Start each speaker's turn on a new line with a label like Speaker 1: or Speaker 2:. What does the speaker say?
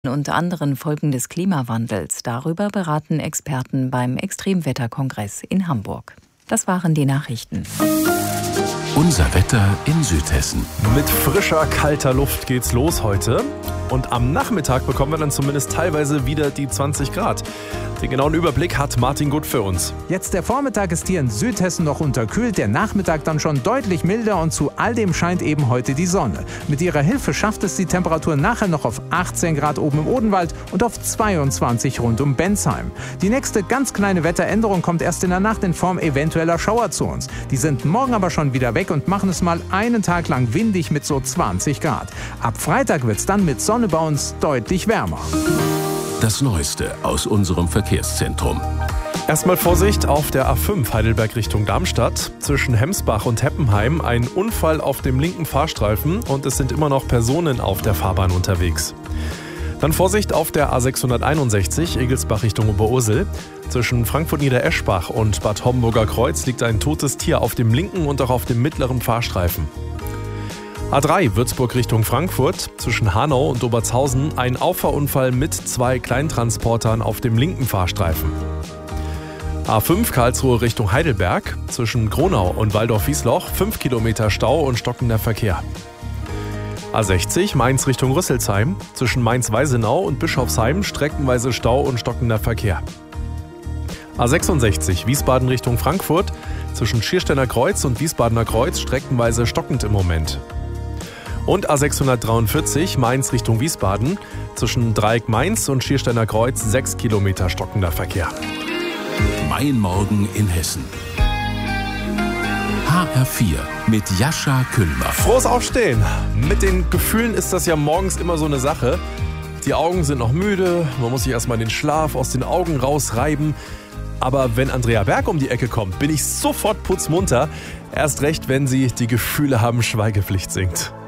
Speaker 1: und anderen Folgen des Klimawandels. Darüber beraten Experten beim Extremwetterkongress in Hamburg. Das waren die Nachrichten.
Speaker 2: Unser Wetter in Südhessen.
Speaker 3: Mit frischer, kalter Luft geht's los heute. Und am Nachmittag bekommen wir dann zumindest teilweise wieder die 20 Grad. Den genauen Überblick hat Martin Gut für uns.
Speaker 4: Jetzt der Vormittag ist hier in Südhessen noch unterkühlt, der Nachmittag dann schon deutlich milder und zu all dem scheint eben heute die Sonne. Mit ihrer Hilfe schafft es die Temperatur nachher noch auf 18 Grad oben im Odenwald und auf 22 rund um Bensheim. Die nächste ganz kleine Wetteränderung kommt erst in der Nacht in Form eventueller Schauer zu uns. Die sind morgen aber schon wieder weg und machen es mal einen Tag lang windig mit so 20 Grad. Ab Freitag wird es dann mit Sonne bei uns deutlich wärmer.
Speaker 2: Das Neueste aus unserem Verkehrszentrum.
Speaker 3: Erstmal Vorsicht auf der A5 Heidelberg Richtung Darmstadt. Zwischen Hemsbach und Heppenheim ein Unfall auf dem linken Fahrstreifen und es sind immer noch Personen auf der Fahrbahn unterwegs. Dann Vorsicht auf der A661 Egelsbach Richtung Oberursel. Zwischen Frankfurt-Niedereschbach und Bad Homburger Kreuz liegt ein totes Tier auf dem linken und auch auf dem mittleren Fahrstreifen. A3 Würzburg Richtung Frankfurt, zwischen Hanau und Obertshausen ein Auffahrunfall mit 2 Kleintransportern auf dem linken Fahrstreifen. A5 Karlsruhe Richtung Heidelberg, zwischen Gronau und Waldorf-Wiesloch 5 Kilometer Stau und stockender Verkehr. A60 Mainz Richtung Rüsselsheim, zwischen Mainz-Weisenau und Bischofsheim streckenweise Stau und stockender Verkehr. A66 Wiesbaden Richtung Frankfurt, zwischen Schiersteiner Kreuz und Wiesbadener Kreuz streckenweise stockend im Moment. Und A643 Mainz Richtung Wiesbaden, zwischen Dreieck Mainz und Schiersteiner Kreuz 6 Kilometer stockender Verkehr.
Speaker 2: Mein Morgen in Hessen. HR4 mit Jascha Küllmer.
Speaker 3: Frohes Aufstehen! Mit den Gefühlen ist das ja morgens immer so eine Sache. Die Augen sind noch müde, man muss sich erstmal den Schlaf aus den Augen rausreiben. Aber wenn Andrea Berg um die Ecke kommt, bin ich sofort putzmunter. Erst recht, wenn sie Die Gefühle haben Schweigepflicht singt.